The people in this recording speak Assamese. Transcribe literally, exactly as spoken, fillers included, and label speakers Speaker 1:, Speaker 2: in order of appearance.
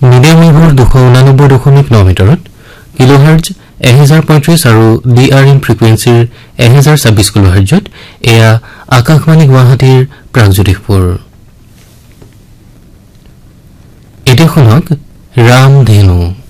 Speaker 1: মিডিয়াম ৱেভৰ দুশ ঊনানব্বৈ দশমিক ন মিটাৰত কিলোহাৰ্জ এক হাজাৰ পঁয়ত্ৰিশ আৰু ডি আৰ এম ফ্ৰিকুৱেন্সিৰ এক হাজাৰ ছাব্বিশ কিলোহাৰ্জত এয়া আকাশবাণী গুৱাহাটীৰ প্ৰাগজ্যোতিষপুৰ। এতিয়া শুনক ৰামধেনু।